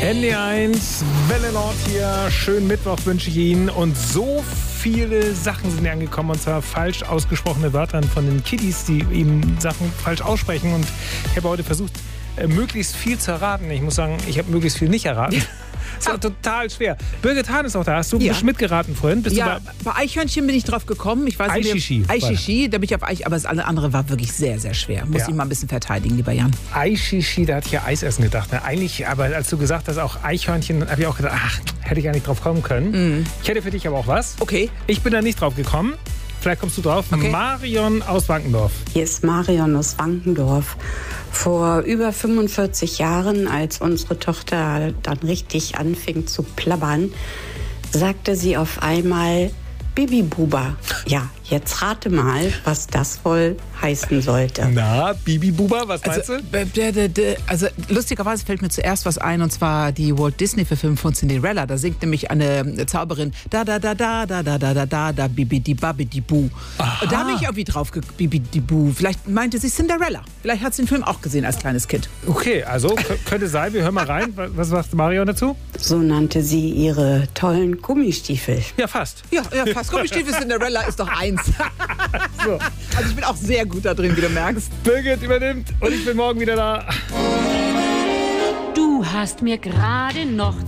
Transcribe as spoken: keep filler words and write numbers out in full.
N D eins, Welle Nord hier. Schönen Mittwoch wünsche ich Ihnen. Und so viele Sachen sind angekommen, und zwar falsch ausgesprochene Wörter von den Kiddies, die eben Sachen falsch aussprechen. Und ich habe heute versucht, möglichst viel zu erraten. Ich muss sagen, ich habe möglichst viel nicht erraten. Das war total schwer. Birgit Hahn ist auch da. Hast du ja. mitgeraten vorhin? Bist ja, du da? Bei Eichhörnchen bin ich drauf gekommen. Ich weiß nicht, Eichichi. Eichichi, da bin ich auf Eich, aber das andere war wirklich sehr, sehr schwer. Muss ja. ich mal ein bisschen verteidigen, lieber Jan. Eichichi, da hatte ich ja Eisessen gedacht. Ne? Eigentlich, aber als du gesagt hast, auch Eichhörnchen, habe ich auch gedacht, ach, hätte ich gar nicht drauf kommen können. Mm. Ich hätte für dich aber auch was. Okay. Ich bin da nicht drauf gekommen. Vielleicht kommst du drauf. Okay. Marion aus Wankendorf. Hier ist Marion aus Wankendorf. Vor über fünfundvierzig Jahren, als unsere Tochter dann richtig anfing zu plappern, sagte sie auf einmal Bibi-Buba. Ja, jetzt rate mal, was das wohl heißen sollte. Na, Bibi-Buba, was meinst also, du? Also lustigerweise fällt mir zuerst was ein, und zwar die Walt Disney-Verfilmung von Cinderella. Da singt nämlich eine Zauberin da da da da da da da da da da bibi di babi di bu. Und da bin ich irgendwie drauf bibi di bu. Vielleicht meinte sie Cinderella. Vielleicht hat sie den Film auch gesehen als kleines Kind. Okay, also könnte sein. Wir hören mal rein. Was sagt Marion dazu? So nannte sie ihre tollen Gummistiefel. Ja, fast. Ja, ja fast. Gummistiefel Cinderella ist doch eins. So. Also ich bin auch sehr gut da drin, wie du merkst. Birgit übernimmt und ich bin morgen wieder da. Du hast mir gerade noch